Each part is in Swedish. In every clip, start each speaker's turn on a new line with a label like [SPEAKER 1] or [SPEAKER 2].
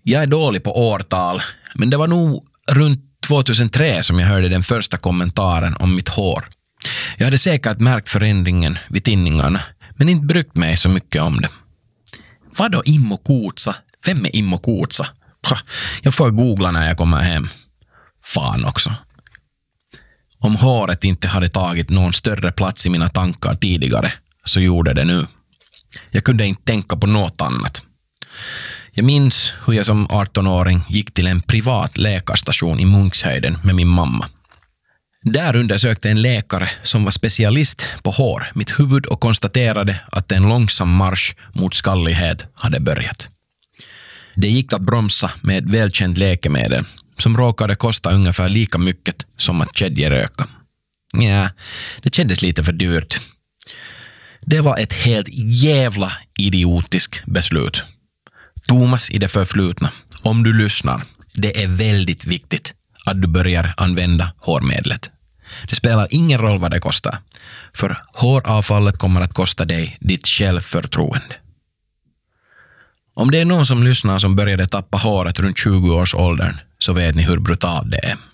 [SPEAKER 1] Jag är dålig på årtal, men det var nog runt 2003 som jag hörde den första kommentaren om mitt hår. Jag hade säkert märkt förändringen vid tinningarna, men inte brytt mig så mycket om det. Vadå Immo Kuutsa? Vem är Immo Kuutsa? Jag får googla när jag kommer hem. Fan också. Om håret inte hade tagit någon större plats i mina tankar tidigare, så gjorde det nu. Jag kunde inte tänka på något annat. Jag minns hur jag som 18-åring gick till en privat läkarstation i Munkshöjden med min mamma. Där undersökte en läkare som var specialist på hår mitt huvud och konstaterade att en långsam marsch mot skallighet hade börjat. Det gick att bromsa med ett välkänt läkemedel som råkade kosta ungefär lika mycket som att kedjeröka. Ja, det kändes lite för dyrt. Det var ett helt jävla idiotiskt beslut. Thomas i det förflutna, om du lyssnar, det är väldigt viktigt att du börjar använda hårmedlet. Det spelar ingen roll vad det kostar, för håravfallet kommer att kosta dig ditt självförtroende. Om det är någon som lyssnar som började tappa håret runt 20-årsåldern, så vet ni hur brutalt det är.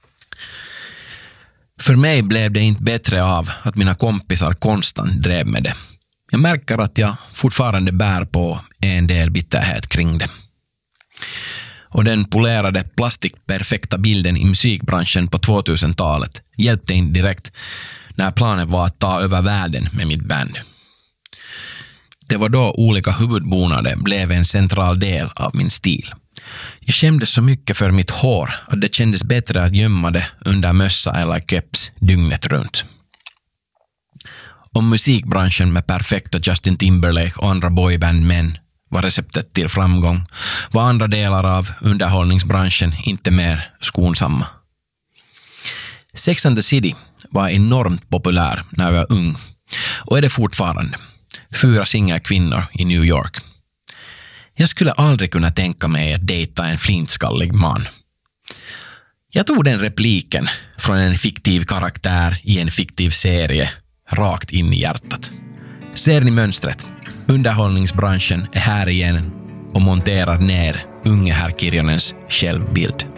[SPEAKER 1] För mig blev det inte bättre av att mina kompisar konstant drev med det. Jag märker att jag fortfarande bär på en del bitterhet kring det. Och den polerade plastikperfekta bilden i musikbranschen på 2000-talet hjälpte inte direkt när planen var att ta över världen med mitt band. Det var då olika huvudbonader blev en central del av min stil. Jag skämdes så mycket för mitt hår att det kändes bättre att gömma det under mössa eller keps dygnet runt. Om musikbranschen med perfekta Justin Timberlake och andra boybandmän var receptet till framgång, var andra delar av underhållningsbranschen inte mer skonsamma. Sex and the City var enormt populär när jag var ung och är det fortfarande. 4 singelkvinnor i New York. Jag skulle aldrig kunna tänka mig att dejta en flintskallig man. Jag tog den repliken från en fiktiv karaktär i en fiktiv serie rakt in i hjärtat. Ser ni mönstret? Underhållningsbranschen är här igen och monterar ner unge herr Kirjonens självbild.